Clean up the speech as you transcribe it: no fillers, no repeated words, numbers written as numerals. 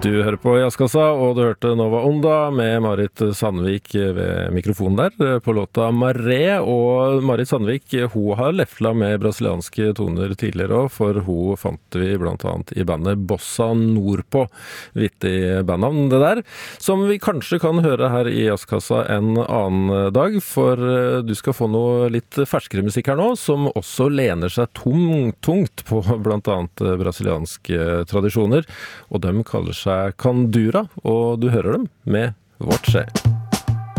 Du hører på Jazzkassa, og du hørte Nova Onda med Marit Sandvik ved mikrofonen der på låta Maré. Og Marit Sandvik, hun har lefla med brasilianske toner tidligere også, for hun fant vi blant annet i bandet Bossa Nordpå. Vittig bandnavn det der, som vi kanskje kan høre her i Jazzkassa en annen dag, for du skal få noe litt ferskere musikk her nå, som også lener seg tungt på blant annet brasilianske tradisjoner, og de kaller seg Kandura, og du hører dem med Vårt Skje.